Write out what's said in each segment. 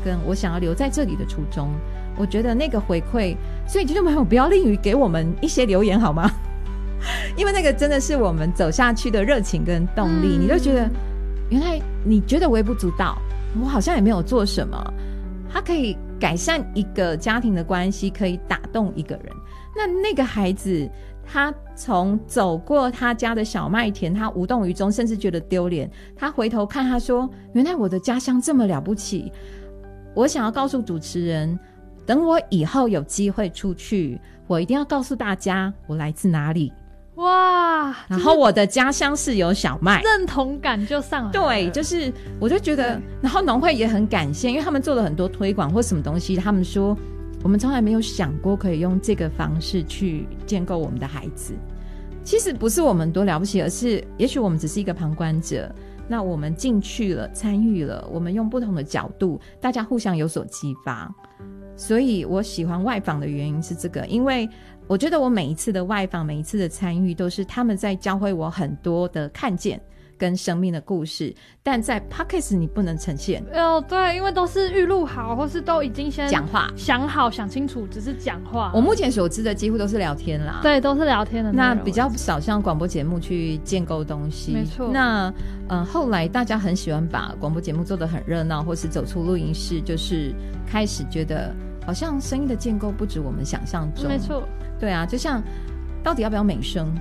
跟我想要留在这里的初衷。我觉得那个回馈，所以听众朋友不要吝于给我们一些留言好吗？因为那个真的是我们走下去的热情跟动力。你就觉得原来你觉得微不足道，我好像也没有做什么，它可以改善一个家庭的关系，可以打动一个人。那个孩子他从走过他家的小麦田，他无动于衷，甚至觉得丢脸，他回头看，他说原来我的家乡这么了不起。我想要告诉主持人，等我以后有机会出去，我一定要告诉大家我来自哪里。 哇， 然后我的家乡是有小麦， 认同感就上来了。 对，就是我就觉得，然后农会也很感谢，因为他们做了很多推广或什么东西，他们说我们从来没有想过可以用这个方式去建构我们的孩子。其实不是我们多了不起，而是也许我们只是一个旁观者，那我们进去了，参与了，我们用不同的角度，大家互相有所激发。所以我喜欢外访的原因是这个，因为我觉得我每一次的外访，每一次的参与，都是他们在教会我很多的看见跟生命的故事，但在 Podcast 你不能呈现。 对，因为都是预录好，或是都已经先讲话想好想清楚，只是讲话。 我目前所知的几乎都是聊天啦， 对，都是聊天的内容， 那比较少像广播节目去建构东西。 没错。 那后来大家很喜欢把广播节目做得很热闹，或是走出录音室，就是开始觉得好像声音的建构不止我们想象中。 没错。 对啊，就像到底要不要美声？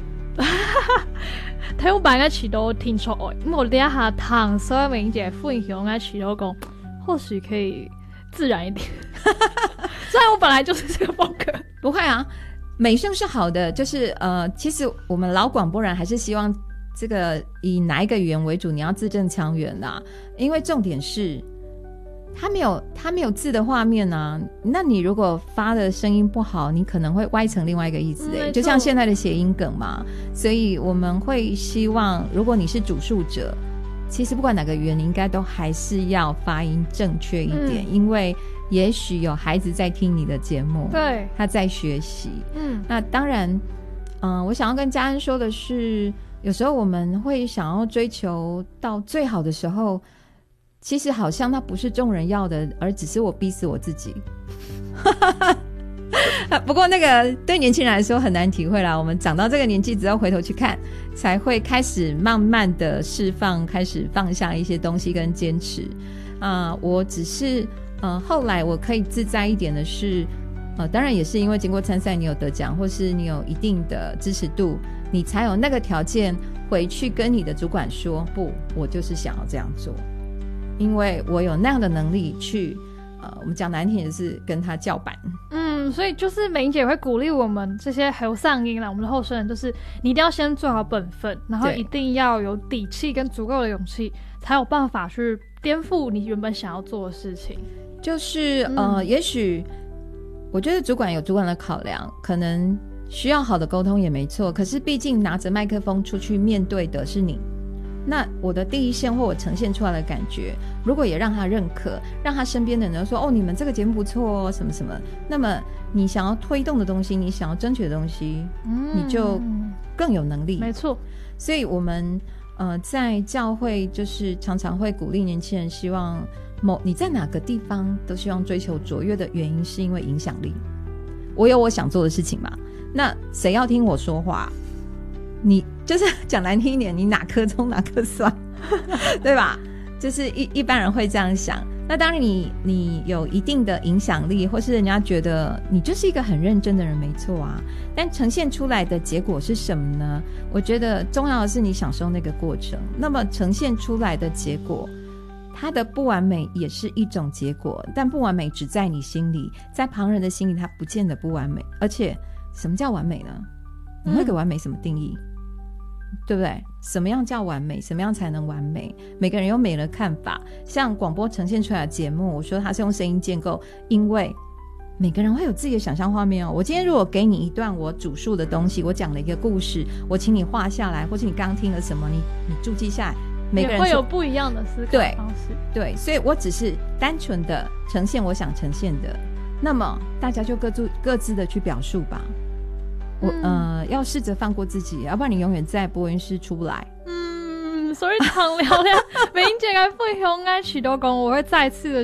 睇我本來起都聽錯愛，咁我呢一下唐所有明姐歡迎我起都講，或許可以自然一點。雖然我本來就是這個風格。 不會啊，美聲是好的，就是其實我們老廣播人還是希望這個以哪一個語言為主，你要字正腔圓啦，因為重點是他没有字的畫面啊，那你如果發的聲音不好，你可能會歪成另外一個意思就像現在的諧音梗嘛。所以我們會希望如果你是主述者，其實不管哪個語言你應該都還是要發音正確一點，因為也許有孩子在聽你的節目， 對， 他在學習。那當然我想要跟嘉恩說的是，有時候我們會想要追求到最好的時候，其實好像那不是眾人要的，而只是我逼死我自己。不過那個對年輕人來說很難體會啦，我們長到這個年紀只要回頭去看，才會開始慢慢的釋放，開始放下一些東西跟堅持。我只是後來我可以自在一點的是當然也是因為經過參賽你有得獎，或是你有一定的支持度，你才有那個條件回去跟你的主管說，不，我就是想要這樣做，因為我有那樣的能力去我們講難聽也是跟他叫板。 所以就是美英姐會鼓勵我們這些還有上音啦，我們的候選人就是你一定要先做好本分，然後一定要有底氣跟足夠的勇氣，才有辦法去顛覆你原本想要做的事情。就是也許我覺得主管有主管的考量，可能需要好的溝通也沒錯，可是畢竟拿着麥克風出去面對的是你，那我的第一線或我呈現出來的感覺，如果也讓他認可，讓他身邊的人說，你們這個節目不錯哦，什麼什麼，那麼你想要推動的東西，你想要爭取的東西，你就更有能力。 沒錯。 所以我們在教會就是常常會鼓勵年輕人，希望你在哪個地方都希望追求卓越的原因，是因為影響力。我有我想做的事情嘛，那誰要聽我說話，你就是講難聽一點，你哪顆蔥哪顆蒜對吧，就是一般人會這樣想。那當然你有一定的影響力，或是人家覺得你就是一個很認真的人，沒錯啊，但呈現出來的結果是什麼呢？我覺得重要的是你享受那個過程，那麼呈現出來的結果，它的不完美也是一種結果，但不完美只在你心裡，在旁人的心裡它不見得不完美。而且什麼叫完美呢？你會給完美什麼定義？對不對？什麼樣叫完美？什麼樣才能完美？每個人有每個人的看法。像廣播呈現出來的節目，我說它是用聲音建構，因為每個人會有自己的想象畫面哦。我今天如果給你一段我主述的東西，我講了一個故事，我請你畫下來，或是你剛聽了什麼，你注記下來，每個人也會有不一樣的思考方式。對， 所以我只是單純的呈現我想呈現的，那麼大家就各自的去表述吧。要試着放過自己，要不然你永遠在播音室出不來。 所以唐聊聊美英姐嘅分享，我會再次的